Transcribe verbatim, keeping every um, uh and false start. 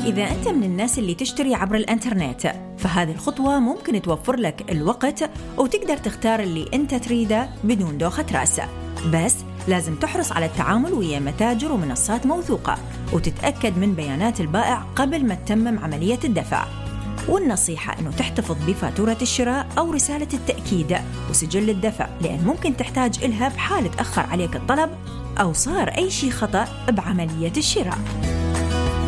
إذا أنت من الناس اللي تشتري عبر الإنترنت، فهذه الخطوة ممكن توفر لك الوقت وتقدر تختار اللي أنت تريده بدون دوخة راس. بس لازم تحرص على التعامل ويا متاجر ومنصات موثوقة، وتتأكد من بيانات البائع قبل ما تتمم عملية الدفع. والنصيحة أنه تحتفظ بفاتورة الشراء أو رسالة التأكيد وسجل الدفع، لأن ممكن تحتاج إلها بحال تأخر عليك الطلب أو صار أي شيء خطأ بعملية الشراء.